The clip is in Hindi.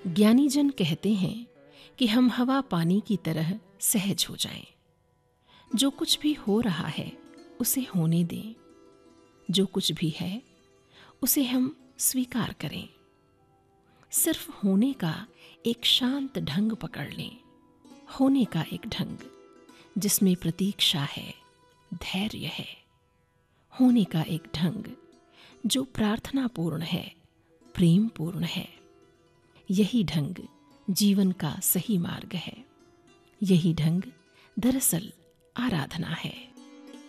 ज्ञानीजन कहते हैं कि हम हवा पानी की तरह सहज हो जाएं। जो कुछ भी हो रहा है उसे होने दें। जो कुछ भी है उसे हम स्वीकार करें। सिर्फ होने का एक शांत ढंग पकड़ लें। होने का एक ढंग जिसमें प्रतीक्षा है, धैर्य है। होने का एक ढंग जो प्रार्थनापूर्ण है, प्रेमपूर्ण है। यही ढंग जीवन का सही मार्ग है। यही ढंग दरअसल आराधना है।